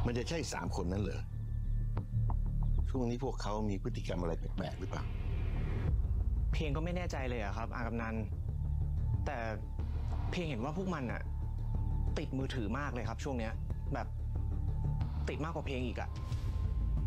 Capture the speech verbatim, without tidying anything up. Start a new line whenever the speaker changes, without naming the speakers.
มันจะใช่สามคนนั้นเหรอช่วงนี้พวกเขามีพฤติกรรมอะไรแปลกๆหรือเปล่า
เพียงก็ไม่แน่ใจเลยอะครับอากำนันแต่เพียงเห็นว่าพวกมันอะติดมือถือมากเลยครับช่วงเนี้ยแบบติดมากกว่าเพลงอีกอะ